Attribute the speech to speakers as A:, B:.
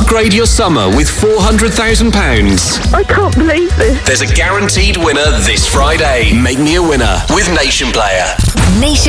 A: Upgrade your summer with £400,000.
B: I can't believe this.
A: There's a guaranteed winner this Friday. Make me a winner with Nation Player.
C: Nation